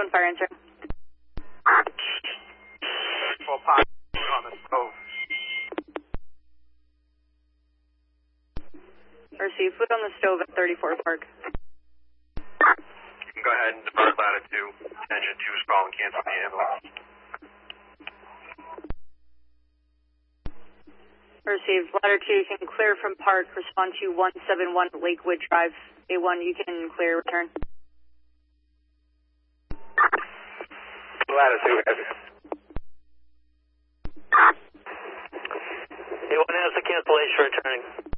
Stone Fire answer. Well, pot on the stove. Receive food on the stove at 34 Park. You can go ahead and depart ladder 2. Engine 2 is calling, cancel the ambulance. Received. Ladder 2, you can clear from Park. Respond to 171 Lakewood Drive. A1, you can clear, return. Ladder 2, heavy. A1 has the cancellation returning.